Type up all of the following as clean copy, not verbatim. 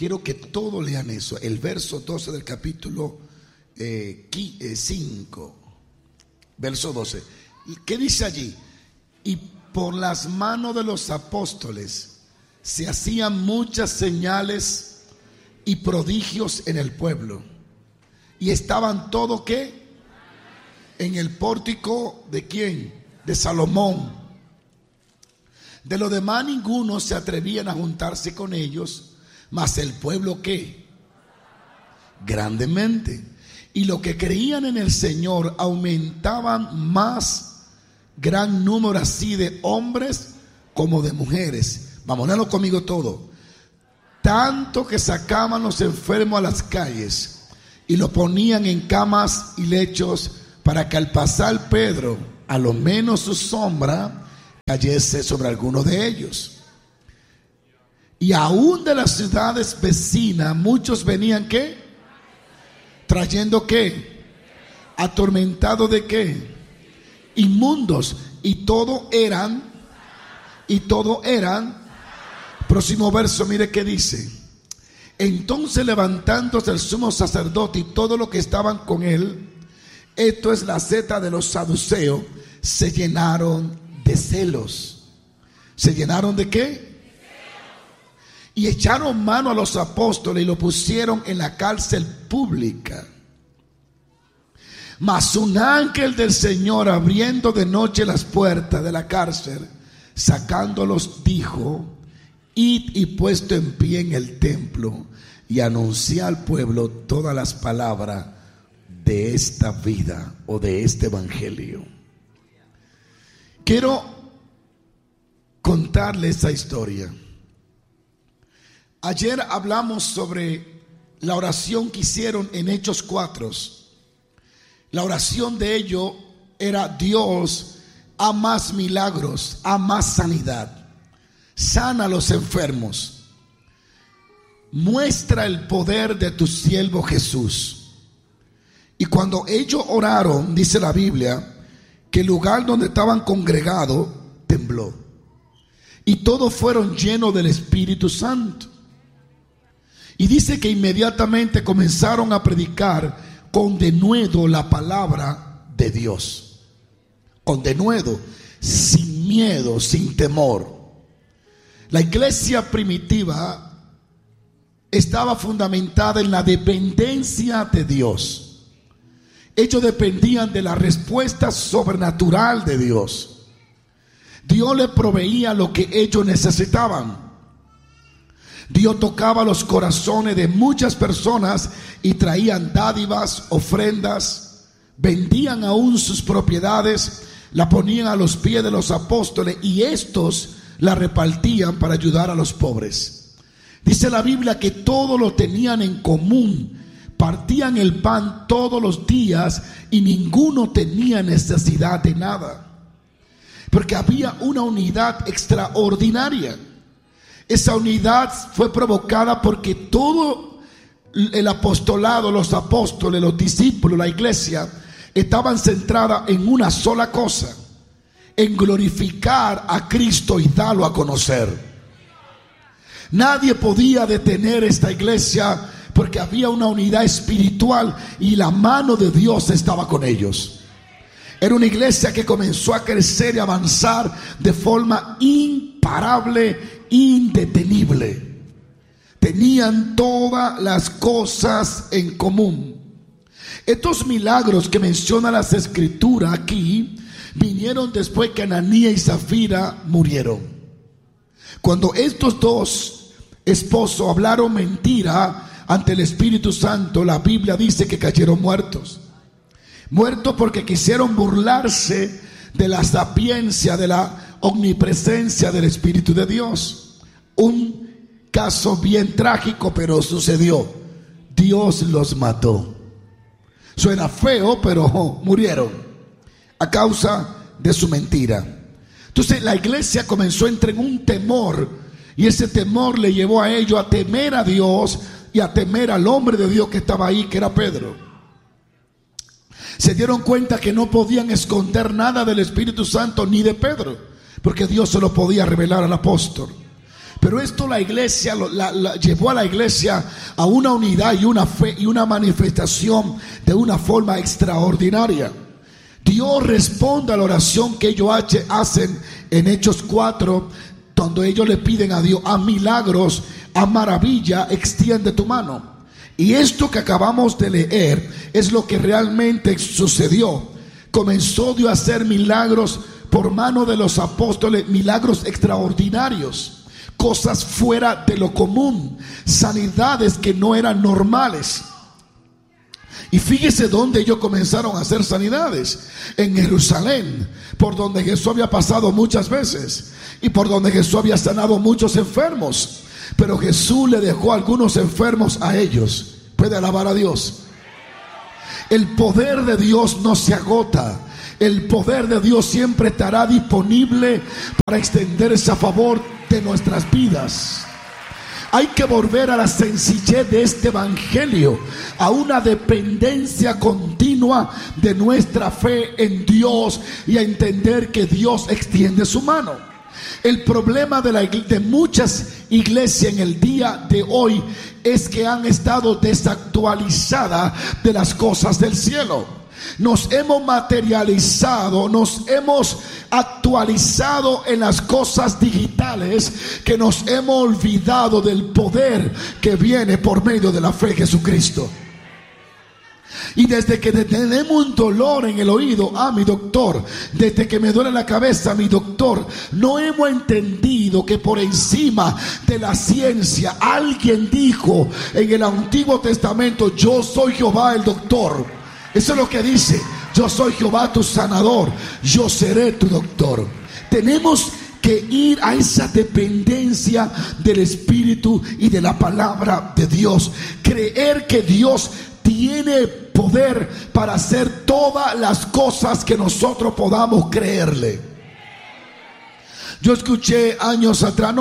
Quiero que todos lean eso, el verso 12 del capítulo 5, verso 12. ¿Qué dice allí? Y por las manos de los apóstoles se hacían muchas señales y prodigios en el pueblo. Y estaban todos, ¿qué? En el pórtico ¿de quién? De Salomón. De lo demás ninguno se atrevían a juntarse con ellos, mas el pueblo ¿qué? Grandemente. Y los que creían en el Señor aumentaban más, gran número así de hombres como de mujeres. Vamos a leerlo conmigo todo. Tanto que sacaban los enfermos a las calles y los ponían en camas y lechos, para que al pasar Pedro, a lo menos su sombra cayese sobre alguno de ellos. Y aún de las ciudades vecinas muchos venían ¿qué? Trayendo ¿qué? Atormentados de ¿qué? Inmundos. Y todo eran. Próximo verso, mire qué dice. Entonces levantándose el sumo sacerdote y todo lo que estaban con él, esto es la seta de los saduceos, se llenaron de celos. ¿Se llenaron de qué? Y echaron mano a los apóstoles y lo pusieron en la cárcel pública. Mas un ángel del Señor, abriendo de noche las puertas de la cárcel, sacándolos, dijo: id y puesto en pie en el templo y anunciad al pueblo todas las palabras de esta vida o de este evangelio. Quiero contarle esta historia. Ayer hablamos sobre la oración que hicieron en Hechos 4. La oración de ellos era: Dios, haz más milagros, haz más sanidad, sana a los enfermos, muestra el poder de tu siervo Jesús. Y cuando ellos oraron, dice la Biblia, que el lugar donde estaban congregados tembló. Y todos fueron llenos del Espíritu Santo. Y dice que inmediatamente comenzaron a predicar con denuedo la palabra de Dios. Con denuedo, sin miedo, sin temor. La iglesia primitiva estaba fundamentada en la dependencia de Dios. Ellos dependían de la respuesta sobrenatural de Dios. Dios les proveía lo que ellos necesitaban. Dios tocaba los corazones de muchas personas y traían dádivas, ofrendas, vendían aún sus propiedades, la ponían a los pies de los apóstoles y estos la repartían para ayudar a los pobres. Dice la Biblia que todo lo tenían en común, partían el pan todos los días y ninguno tenía necesidad de nada, porque había una unidad extraordinaria. Esa unidad fue provocada porque todo el apostolado, los apóstoles, los discípulos, la iglesia, estaban centradas en una sola cosa: en glorificar a Cristo y darlo a conocer. Nadie podía detener esta iglesia porque había una unidad espiritual y la mano de Dios estaba con ellos. Era una iglesia que comenzó a crecer y avanzar de forma imparable, indetenible. Tenían todas las cosas en común. Estos milagros que menciona las escrituras aquí vinieron después que Ananías y Zafira murieron. Cuando estos dos esposos hablaron mentira ante el Espíritu Santo, la Biblia dice que cayeron muertos. Muertos porque quisieron burlarse de la sapiencia, de la omnipresencia del Espíritu de Dios. Un caso bien trágico, pero sucedió. Dios los mató. Suena feo, pero murieron a causa de su mentira. Entonces la iglesia comenzó a entrar en un temor, y ese temor le llevó a ellos a temer a Dios y a temer al hombre de Dios que estaba ahí, que era Pedro. Se dieron cuenta que no podían esconder nada del Espíritu Santo ni de Pedro, porque Dios se lo podía revelar al apóstol. Pero esto la iglesia llevó a la iglesia a una unidad y una fe y una manifestación de una forma extraordinaria. Dios responde a la oración que ellos hacen en Hechos 4, cuando ellos le piden a Dios a milagros, a maravilla, extiende tu mano. Y esto que acabamos de leer es lo que realmente sucedió. Comenzó Dios a hacer milagros por mano de los apóstoles, milagros extraordinarios, cosas fuera de lo común, sanidades que no eran normales. Y fíjese dónde ellos comenzaron a hacer sanidades: en Jerusalén, por donde Jesús había pasado muchas veces y por donde Jesús había sanado muchos enfermos. Pero Jesús le dejó algunos enfermos a ellos. ¿Puede alabar a Dios? El poder de Dios no se agota. El poder de Dios siempre estará disponible para extenderse a favor de nuestras vidas. Hay que volver a la sencillez de este evangelio, a una dependencia continua de nuestra fe en Dios y a entender que Dios extiende su mano. El problema de muchas iglesias en el día de hoy es que han estado desactualizadas de las cosas del cielo. Nos hemos materializado, nos hemos actualizado en las cosas digitales, que nos hemos olvidado del poder que viene por medio de la fe en Jesucristo. Y desde que tenemos un dolor en el oído, mi doctor, desde que me duele la cabeza, mi doctor, no hemos entendido que por encima de la ciencia alguien dijo en el Antiguo Testamento: yo soy Jehová el doctor. Eso es lo que dice: yo soy Jehová tu sanador, yo seré tu doctor. Tenemos que ir a esa dependencia del Espíritu y de la palabra de Dios. Creer que Dios tiene poder para hacer todas las cosas que nosotros podamos creerle. Yo escuché años atrás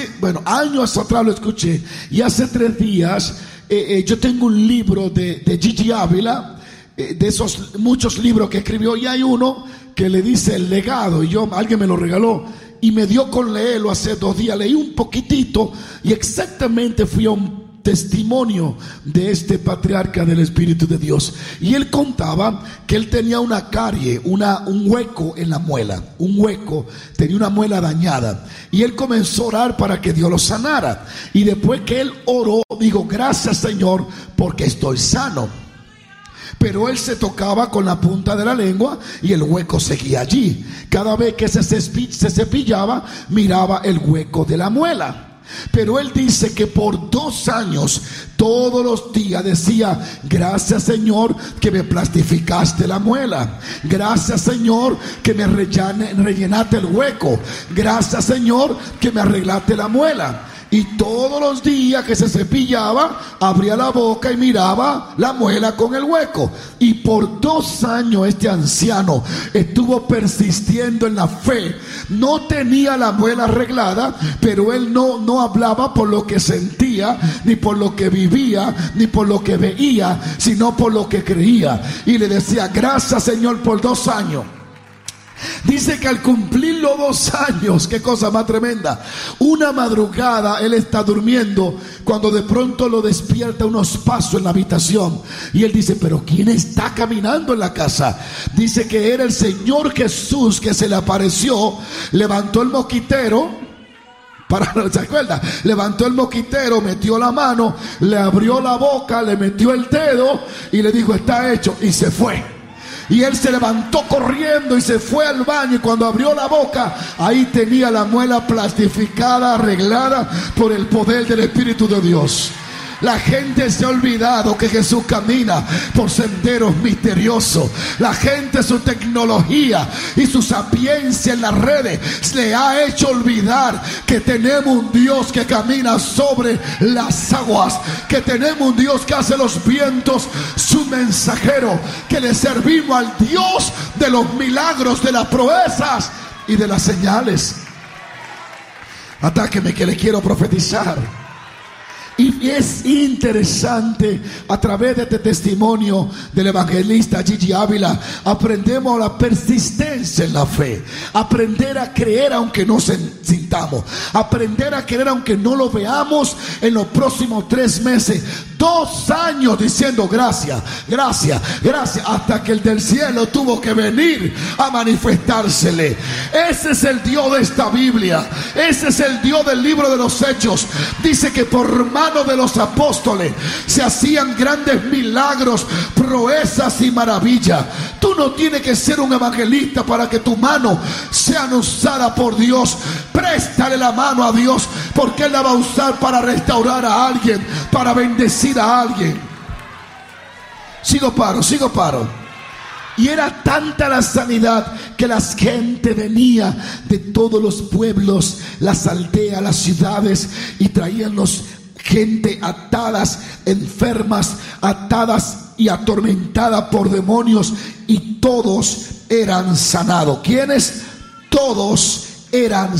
lo escuché, y hace 3 días yo tengo un libro de Gigi Ávila, de esos muchos libros que escribió, y hay uno que le dice El legado, y alguien me lo regaló y me dio con leerlo hace 2 días. Leí un poquitito y exactamente fui a un testimonio de este patriarca del Espíritu de Dios, y él contaba que él tenía una carie, un hueco en la muela, tenía una muela dañada, y él comenzó a orar para que Dios lo sanara. Y después que él oró, dijo: gracias, Señor, porque estoy sano. Pero él se tocaba con la punta de la lengua y el hueco seguía allí. Cada vez que se cepillaba, miraba el hueco de la muela. Pero él dice que por 2 años, todos los días decía: gracias, Señor, que me plastificaste la muela. Gracias, Señor, que me rellenaste el hueco. Gracias, Señor, que me arreglaste la muela. Y todos los días que se cepillaba, abría la boca y miraba la muela con el hueco. Y por 2 años este anciano estuvo persistiendo en la fe. No tenía la muela arreglada, pero él no hablaba por lo que sentía, ni por lo que vivía, ni por lo que veía, sino por lo que creía. Y le decía: gracias, Señor, por 2 años. Dice que al cumplir los 2 años, qué cosa más tremenda, una madrugada él está durmiendo, cuando de pronto lo despierta unos pasos en la habitación, y él dice: pero ¿quién está caminando en la casa? Dice que era el Señor Jesús que se le apareció. Levantó el mosquitero, ¿se acuerda? Levantó el mosquitero, metió la mano, le abrió la boca, le metió el dedo y le dijo: está hecho, y se fue. Y él se levantó corriendo y se fue al baño, y cuando abrió la boca, ahí tenía la muela plastificada, arreglada por el poder del Espíritu de Dios. La gente se ha olvidado que Jesús camina por senderos misteriosos. La gente, su tecnología y su sapiencia en las redes le ha hecho olvidar que tenemos un Dios que camina sobre las aguas, que tenemos un Dios que hace los vientos su mensajero, que le servimos al Dios de los milagros, de las proezas y de las señales. Atáqueme, que le quiero profetizar. Y es interesante, a través de este testimonio del evangelista Gigi Ávila, aprendemos la persistencia en la fe, aprender a creer aunque no sintamos, aprender a creer aunque no lo veamos en los próximos 3 meses, 2 años diciendo gracias, gracias, gracias, hasta que el del cielo tuvo que venir a manifestársele. Ese es el Dios de esta Biblia, ese es el Dios del libro de los Hechos. Dice que por mano de los apóstoles se hacían grandes milagros, proezas y maravillas. Tú no tienes que ser un evangelista para que tu mano sea usada por Dios. Préstale la mano a Dios, porque Él la va a usar para restaurar a alguien, para bendecir a alguien. Sigo paro. Y era tanta la sanidad que la gente venía de todos los pueblos, las aldeas, las ciudades, y traían gente atadas, enfermas, atadas y atormentadas por demonios, y todos eran sanados. ¿Quiénes? Todos eran